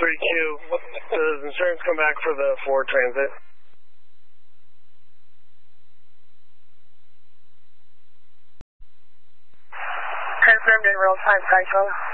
Does insurance come back for the Ford Transit? Confirmed in real time, Cycle.